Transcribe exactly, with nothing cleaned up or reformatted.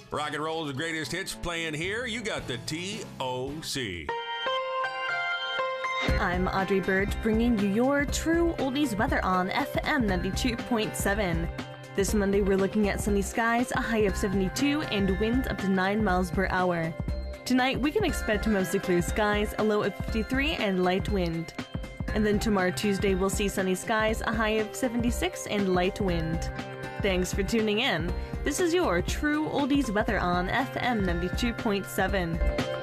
Rock and roll's greatest hits playing here. You got the T O C. I'm Audrey Bird, bringing you your true oldies weather on F M ninety-two point seven. This Monday, we're looking at sunny skies, a high of seventy-two, and winds up to nine miles per hour. Tonight, we can expect mostly clear skies, a low of fifty-three, and light wind. And then tomorrow, Tuesday, we'll see sunny skies, a high of seventy-six, and light wind. Thanks for tuning in. This is your true oldies weather on F M ninety-two point seven.